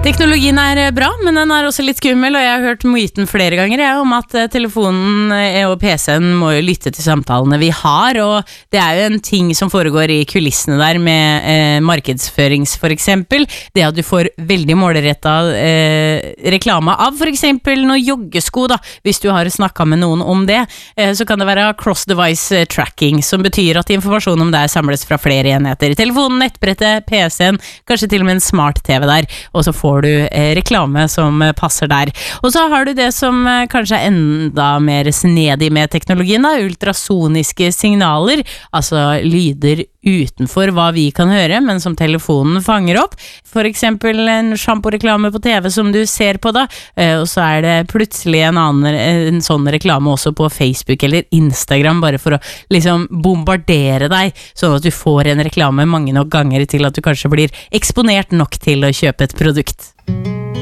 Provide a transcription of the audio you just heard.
Teknologien bra, men den også litt skummel, og jeg har hørt myten flere ganger om at telefonen og PC-en må jo lytte til samtalene vi har, og det jo en ting som foregår i kulissene der med markedsførings for eksempel, det at du får veldig målrettet reklame av for eksempel noen joggesko da, hvis du har snakket med noen om det, så kan det være cross-device tracking, som betyr at informasjon om det samles fra flere enheter. Telefonen, nettbrettet, PC-en, kanskje til og med en smart-TV der, og så får du reklame som passer der. Og så har du det som kanskje enda mer snedig med teknologien da, ultrasoniske signaler, altså lyder utenfor hva vi kan høre, men som telefonen fanger opp. For eksempel en shampoo-reklame på TV som du ser på da, og så det plutselig en sånn reklame også på Facebook eller Instagram, bare for å liksom bombardere deg, sånn at du får en reklame mange nok ganger til at du kanskje blir eksponert nok til å kjøpe et produkt.